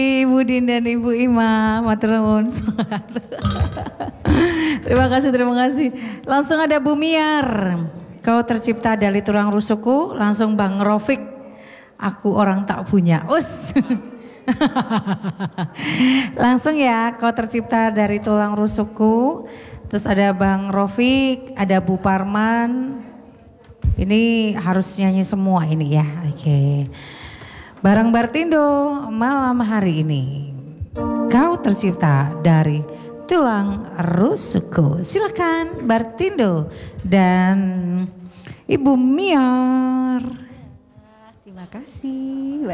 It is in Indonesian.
Ibu Din dan Ibu Ima, matur nuwun. Terima kasih. Langsung ada Bu Miar. Kau tercipta dari tulang rusukku, langsung Bang Rofik. Aku orang tak punya. Us. Langsung ya, kau tercipta dari tulang rusukku. Terus ada Bang Rofik, ada Bu Parman. Ini harus nyanyi semua ini ya. Oke. Bareng Bartindo malam hari ini. Kau tercipta dari tulang rusukku. Silakan Bartindo dan Ibu Miar. Terima kasih.